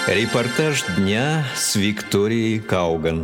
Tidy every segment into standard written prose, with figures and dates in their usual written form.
Репортаж дня с Викторией Кауган.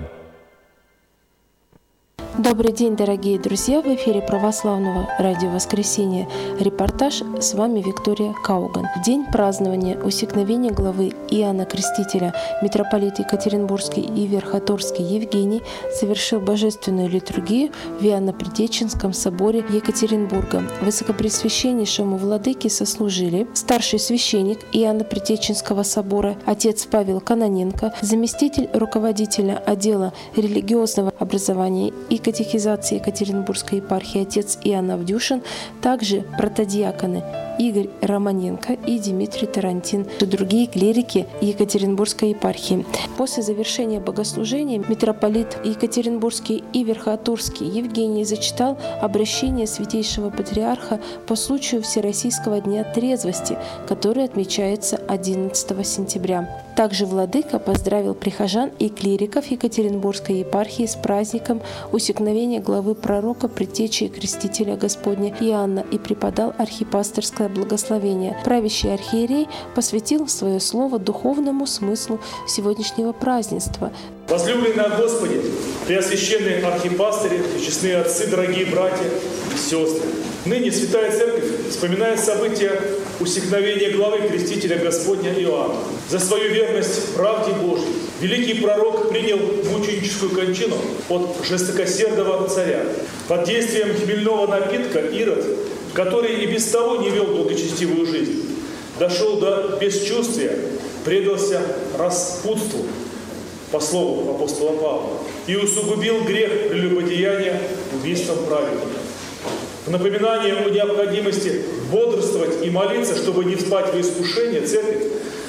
Добрый день, дорогие друзья! В эфире Православного радио «Воскресенье». Репортаж, с вами Виктория Кауган. В день празднования усекновения главы Иоанна Крестителя митрополит Екатеринбургский и Верхоторский Евгений совершил божественную литургию в Иоанно-Предтеченском соборе Екатеринбурга. Высокопреосвященнейшему владыке сослужили старший священник Иоанно-Предтеченского собора отец Павел Кононенко, заместитель руководителя отдела религиозного образования и катехизации Екатеринбургской епархии отец Иоанн Авдюшин, также протодиаконы Игорь Романенко и Дмитрий Тарантин и другие клирики Екатеринбургской епархии. После завершения богослужения митрополит Екатеринбургский и Верхоторский Евгений зачитал обращение святейшего патриарха по случаю Всероссийского дня трезвости, который отмечается 11 сентября. Также владыка поздравил прихожан и клириков Екатеринбургской епархии с праздником усекновения главы пророка предтечи и крестителя Господня Иоанна и преподал архипасторское благословение. Правящий архиерей посвятил свое слово духовному смыслу сегодняшнего празднества. Возлюбленные от Господи, преосвященные архипастыри, честные отцы, дорогие братья и сестры, ныне Святая Церковь вспоминает события усекновения главы крестителя Господня Иоанна. За свою верность правде Божьей великий пророк принял мученическую кончину от жестокосердого царя. Под действием хмельного напитка Ирод, который и без того не вел благочестивую жизнь, дошел до бесчувствия, предался распутству, по слову апостола Павла, и усугубил грех прелюбодеяния убийством праведника. В напоминание о необходимости бодрствовать и молиться, чтобы не впасть в искушение, Церковь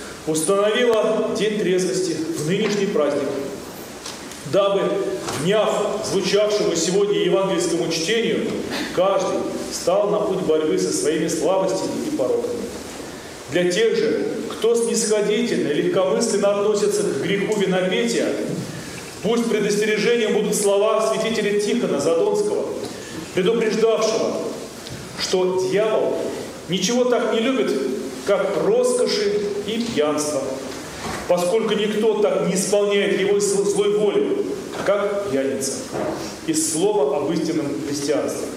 установила День трезвости в нынешний праздник, дабы, вняв звучавшему сегодня евангельскому чтению, каждый стал на путь борьбы со своими слабостями и пороками. Для тех же, кто снисходительно и легкомысленно относится к греху винопития, пусть предостережением будут слова святителя Тихона Задонского, предупреждавшего, что дьявол ничего так не любит, как роскоши и пьянство, поскольку никто так не исполняет его злой воли, как пьяница. Из слова об истинном христианстве.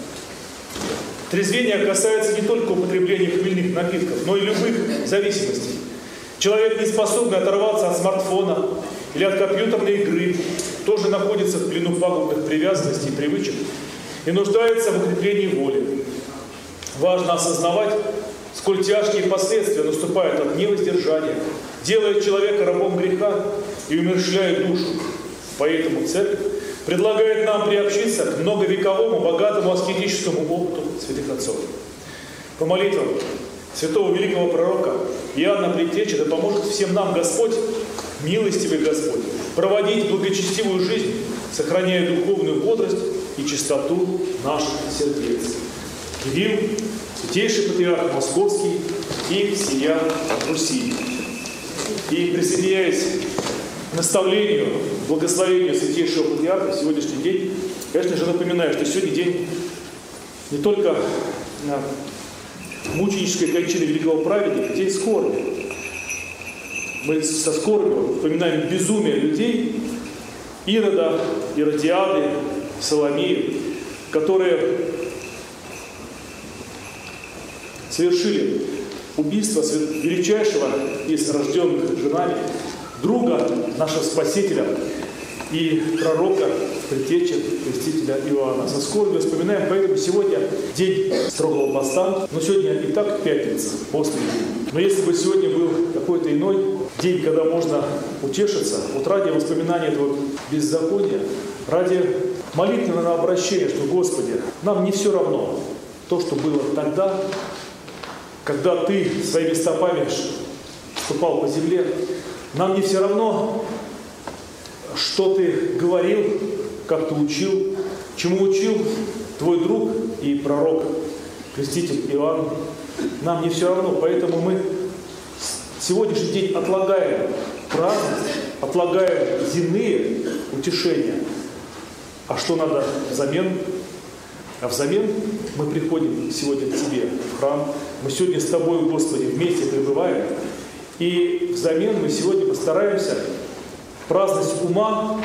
Трезвение касается не только употребления хмельных напитков, но и любых зависимостей. Человек, не способный оторваться от смартфона или от компьютерной игры, тоже находится в плену пагубных привязанностей и привычек и нуждается в укреплении воли. Важно осознавать, сколь тяжкие последствия наступают от невоздержания, делая человека рабом греха и умерщвляя душу. Поэтому Церковь предлагает нам приобщиться к многовековому, богатому аскетическому опыту святых отцов. По молитвам святого великого пророка Иоанна Предтечи да поможет всем нам Господь, милостивый Господь, проводить благочестивую жизнь, сохраняя духовную бодрость и чистоту наших сердец. Кирилл, святейший патриарх Московский и всея Руси. И присоединяясь к наставлению, благословению святейшего патриарха в сегодняшний день, конечно же, напоминаю, что сегодня день не только мученической кончины великого праведника, день скорби. Мы со скорбью вспоминаем безумие людей, Ирода, Иродиады, Соломею, которые совершили убийство величайшего из рожденных женами, друга нашего Спасителя и пророка, предтечи, крестителя Иоанна. Со скорбью вспоминаем, поэтому сегодня день строгого поста, но сегодня и так пятница, постный день. Но если бы сегодня был какой-то иной день, когда можно утешиться, вот ради воспоминания этого беззакония, ради молитвенного обращения, что, Господи, нам не все равно то, что было тогда, когда Ты своими стопами ступал по земле, нам не все равно, что Ты говорил, как Ты учил, чему учил Твой друг и пророк, креститель Иоанн. Нам не все равно, поэтому мы сегодняшний день отлагаем праздность, отлагаем земные утешения. А что надо взамен? А взамен мы приходим сегодня к Тебе в храм. Мы сегодня с Тобой, Господи, вместе пребываем. И взамен мы сегодня постараемся праздность ума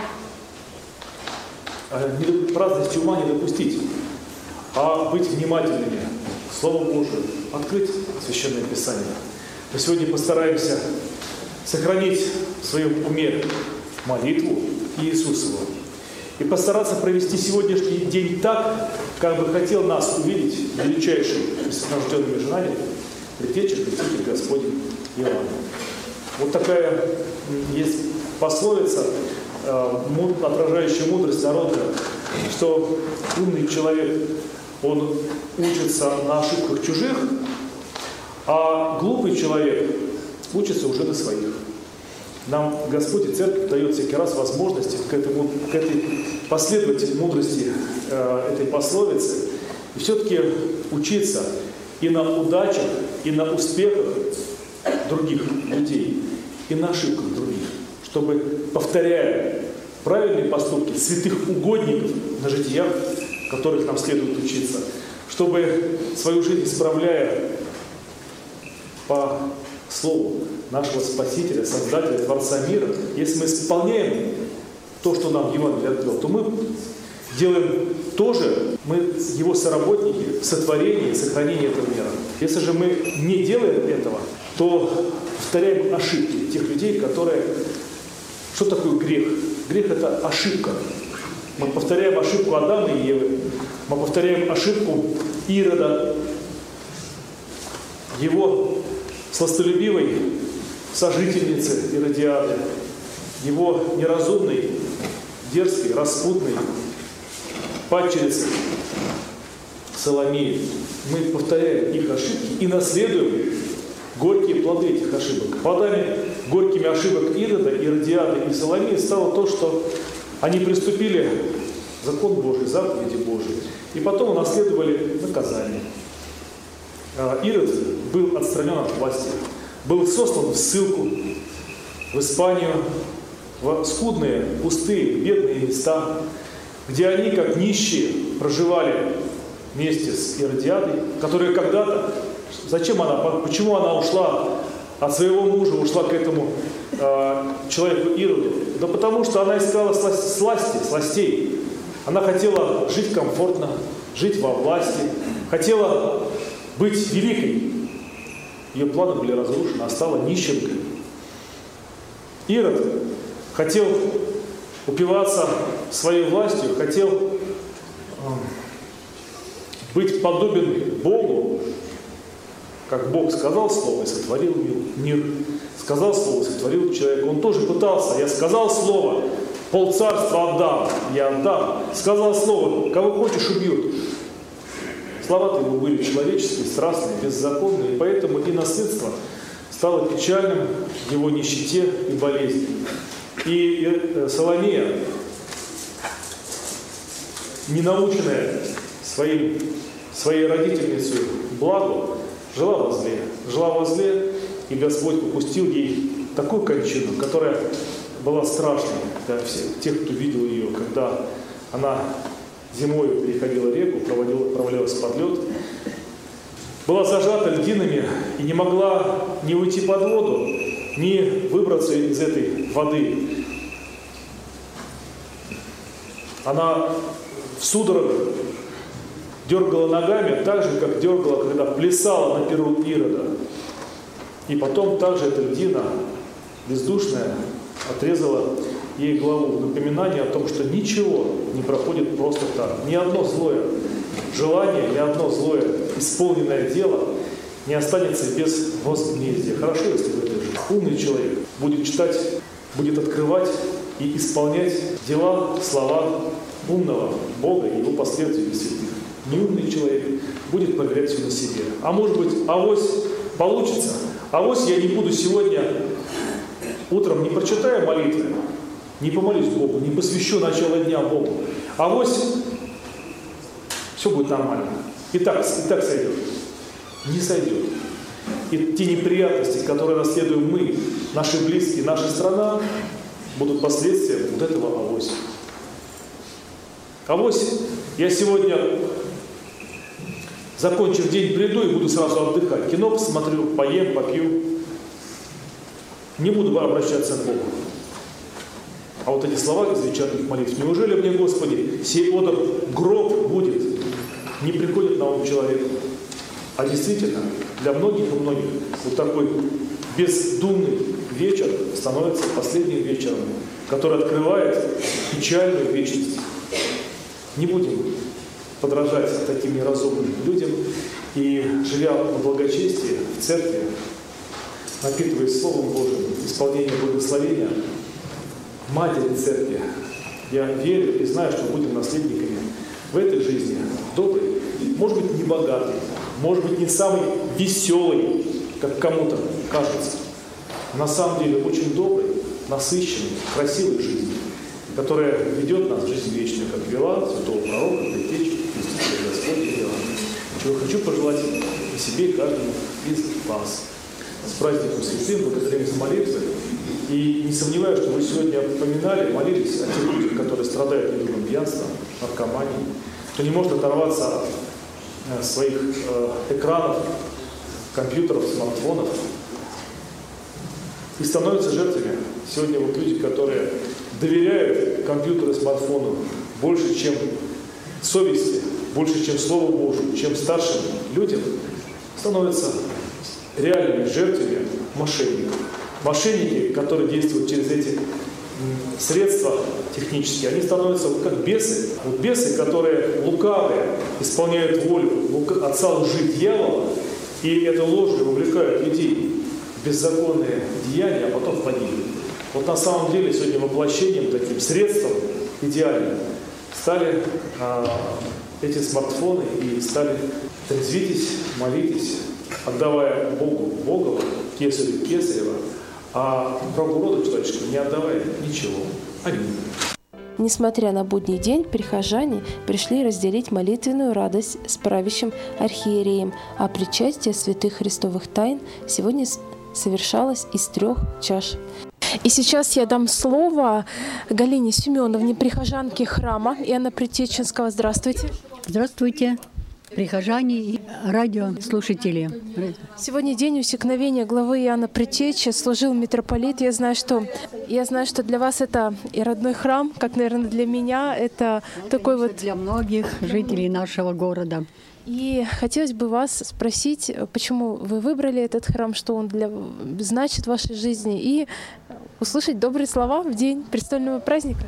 не допустить, а быть внимательными к Слову Божию, открыть Священное Писание. Мы сегодня постараемся сохранить в своем уме молитву Иисусову и постараться провести сегодняшний день так, как бы хотел нас увидеть величайшим рожденными женами предтеча Креститель Господень Иоанн. Вот такая есть пословица, отражающая мудрость народа, что умный человек, он учится на ошибках чужих, а глупый человек учится уже на своих. Нам Господь и Церковь дает всякий раз возможности к этой последовательной мудрости этой пословицы и все-таки учиться и на удачах, и на успехах других людей, и на ошибках других, чтобы, повторяя правильные поступки святых угодников на житиях, которых нам следует учиться, чтобы свою жизнь исправляя по Слову нашего Спасителя, Создателя, Творца мира, если мы исполняем то, что нам Евангелие открыл, то мы делаем тоже, мы его соработники в сотворении и сохранении этого мира. Если же мы не делаем этого, то повторяем ошибки тех людей, которые... Что такое грех? Грех – это ошибка. Мы повторяем ошибку Адама и Евы, мы повторяем ошибку Ирода, его сластолюбивой сожительницы Иродиады, его неразумной, дерзкой, распутной падчерицы Соломеи. Мы повторяем их ошибки и наследуем горькие плоды этих ошибок. Плодами горькими ошибок Ирода, Иродиады и Соломеи стало то, что они приступили закон Божий, заповеди Божии, и потом унаследовали наказание. Ирод был отстранен от власти, был сослан в ссылку в Испанию, в скудные, пустые, бедные места, где они, как нищие, проживали вместе с Иродиадой, которая когда-то, почему она ушла от своего мужа, ушла к этому человеку Ироду? Да потому что она искала сластей. Она хотела жить комфортно, жить во власти, хотела быть великой. Ее планы были разрушены, она стала нищенкой. Ирод хотел упиваться своей властью, хотел быть подобен Богу, как Бог сказал слово и сотворил мир. Сказал слово и сотворил человека. Он тоже пытался. Я сказал слово, полцарства отдам, я отдам. Сказал слово, кого хочешь убьют. Слова-то его были человеческие, страстные, беззаконные, и поэтому и наследство стало печальным в его нищете и болезни. И Соломея, не наученная своей родительницей благу, жила во зле, и Господь попустил ей такую кончину, которая была страшной для всех тех, кто видел ее, когда она зимой переходила реку, провалилась под лед, была зажата льдинами и не могла ни уйти под воду, ни выбраться из этой воды. Она в судорогах дергала ногами так же, как дергала, когда плясала на перу Ирода. И потом также эта льдина, бездушная, отрезала ей главу. Напоминание о том, что ничего не проходит просто так. Ни одно злое желание, ни одно злое исполненное дело не останется без возмездия. Хорошо, если в этой жизни умный человек будет читать, будет открывать и исполнять дела, слова умного Бога и его последователей святых. Неумный человек будет проверять все на себе. А может быть, авось получится. Авось я не буду сегодня утром, не прочитаю молитвы, не помолюсь Богу, не посвящу начало дня Богу. Авось все будет нормально. И так сойдет. Не сойдет. И те неприятности, которые наследуем мы, наши близкие, наша страна, будут последствием вот этого авось. Авось я сегодня, закончив день, приду и буду сразу отдыхать. Кино посмотрю, поем, попью. не буду обращаться к Богу. А вот эти слова из вечерних молитв: неужели мне, Господи, сей одр гроб будет, не приходит на ум человеку. А действительно, для многих и многих вот такой бездумный вечер становится последним вечером, который открывает печальную вечность. Не будем подражать таким неразумным людям и, живя в благочестии, в церкви, напитываясь Словом Божьим, исполнением благословения Матери Церкви, я верю и знаю, что будем наследниками в этой жизни доброй, может быть, не богатой, может быть, не самой веселой, как кому-то кажется, а на самом деле очень доброй, насыщенной, красивой жизни, которая ведет нас в жизнь вечную, как вела святого пророка, предтечи, Христителя Господня вела. Чего хочу пожелать и себе, и каждому из вас. С праздником святым, благодарим за молитвы. И не сомневаюсь, что вы сегодня поминали, молились о тех людях, которые страдают недугом пьянства, наркоманией, кто не может оторваться от своих экранов, компьютеров, смартфонов и становятся жертвами. Сегодня вот люди, которые доверяют компьютеру и смартфону больше, чем совести, больше, чем Слову Божию, чем старшим людям, становятся реальными жертвами мошенников. Мошенники, которые действуют через эти средства технические, они становятся как бесы. Вот бесы, которые лукавые, исполняют волю отца лжи дьявола, и этой ложью увлекают людей в беззаконные деяния, а потом в погибель. Вот на самом деле сегодня воплощением, таким средством идеальным стали эти смартфоны и стали трезвитесь, молитесь, отдавая Богу Богова, Кесарю Кесарева, а правду рода человеческого не отдавая ничего. Аминь. Несмотря на будний день, прихожане пришли разделить молитвенную радость с правящим архиереем, а причастие святых христовых тайн сегодня совершалось из 3 чаш. И сейчас я дам слово Галине Семеновне, прихожанке храма Иоанна Предтеченского. Здравствуйте. Здравствуйте, прихожане и радиослушатели. Сегодня день усекновения главы Иоанна Предтечи, служил митрополит. Я знаю, что для вас это и родной храм, как, наверное, для меня. Это такой вот... Для многих жителей нашего города. И хотелось бы вас спросить, почему вы выбрали этот храм, что он значит в вашей жизни, и услышать добрые слова в день престольного праздника.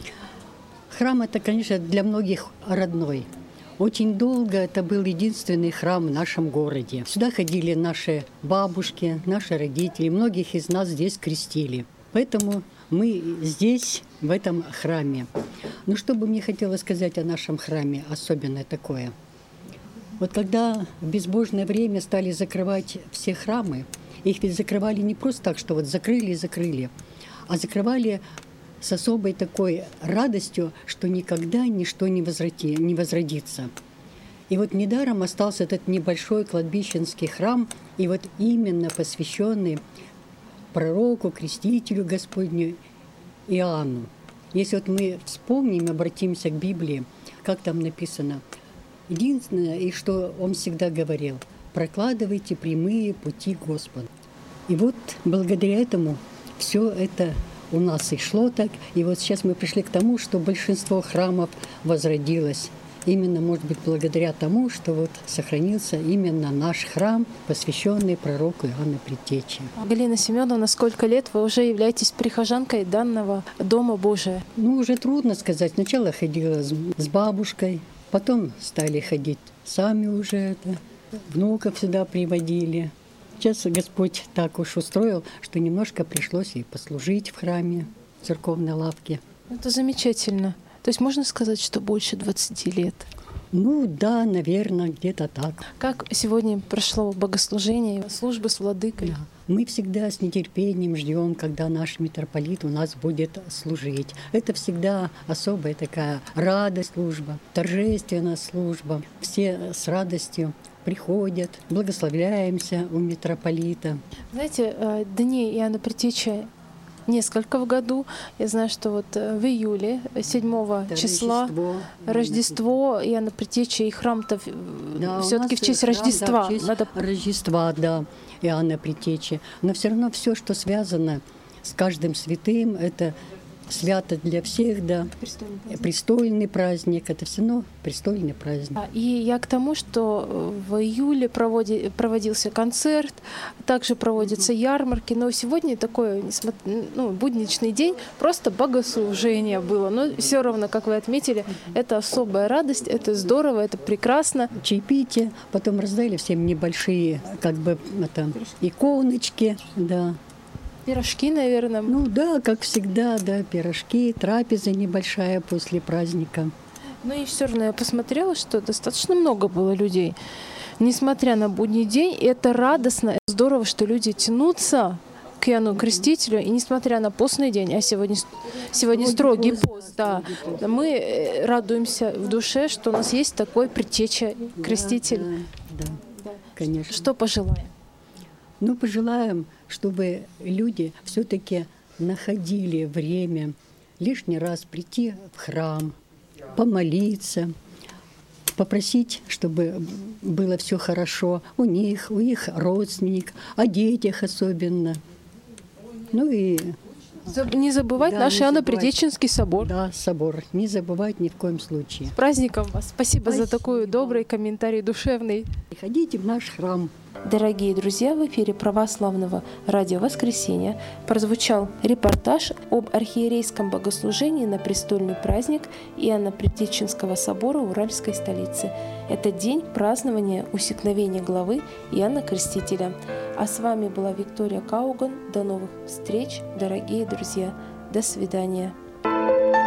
Храм — это, конечно, для многих родной. Очень долго это был единственный храм в нашем городе. Сюда ходили наши бабушки, наши родители, многих из нас здесь крестили. Поэтому мы здесь, в этом храме. Ну, что бы мне хотелось сказать о нашем храме, особенное такое. Вот когда в безбожное время стали закрывать все храмы, их ведь закрывали не просто так, что вот закрыли и закрыли, а закрывали с особой такой радостью, что никогда ничто не возродится. И вот недаром остался этот небольшой кладбищенский храм, и вот именно посвященный пророку, крестителю Господню Иоанну. Если вот мы вспомним, обратимся к Библии, как там написано, единственное, и что он всегда говорил: прокладывайте прямые пути Господа. И вот благодаря этому все это у нас и шло так. И вот сейчас мы пришли к тому, что большинство храмов возродилось. Именно, может быть, благодаря тому, что вот сохранился именно наш храм, посвященный пророку Иоанну Предтече. Галина Семеновна, сколько лет вы уже являетесь прихожанкой данного Дома Божия? Ну, уже трудно сказать. Сначала ходила с бабушкой, потом стали ходить сами уже, внуков сюда приводили. Сейчас Господь так уж устроил, что немножко пришлось и послужить в храме, в церковной лавке. Это замечательно. То есть можно сказать, что больше 20 лет? Ну да, наверное, где-то так. Как сегодня прошло богослужение, службы с владыкой? Да. Мы всегда с нетерпением ждем, когда наш митрополит у нас будет служить. Это всегда особая такая радость служба, торжественная служба. Все с радостью приходят, благословляемся у митрополита. Знаете, дни Иоанна Предтечи несколько в году. Я знаю, что вот в июле, 7 числа, Рождество, Иоанна Предтечи, и храм-то все-таки в честь Рождества. Да, в честь Рождества, да, Иоанна Предтечи. Но все равно все, что связано с каждым святым, это свято для всех, да. Престольный праздник. Это все равно престольный праздник. И я к тому, что в июле проводился концерт, также проводятся ярмарки, но сегодня такой будничный день, просто богослужение было. Но все равно, как вы отметили, это особая радость, это здорово, это прекрасно. Чаепитие, потом раздали всем небольшие, иконочки, да. Пирожки, наверное. Ну да, как всегда, да, пирожки, трапеза небольшая после праздника. Ну и все равно я посмотрела, что достаточно много было людей. Несмотря на будний день, это радостно, здорово, что люди тянутся к Иоанну Крестителю, и несмотря на постный день, а сегодня строгий пост, да, мы радуемся в душе, что у нас есть такой предтеча, Креститель. Да, конечно. Что пожелаем? Ну, пожелаем, чтобы люди все-таки находили время лишний раз прийти в храм, помолиться, попросить, чтобы было все хорошо у них, у их родственников, о детях особенно. Ну и не забывать наш Иоанно-Предтеченский собор. Да, собор. Не забывать ни в коем случае. С праздником вас! Спасибо за такой добрый комментарий, душевный. Приходите в наш храм. Дорогие друзья, в эфире православного радио «Воскресенье» прозвучал репортаж об архиерейском богослужении на престольный праздник Иоанна-Предтеченского собора Уральской столицы. Это день празднования усекновения главы Иоанна Крестителя. А с вами была Виктория Кауган. До новых встреч, дорогие друзья. До свидания.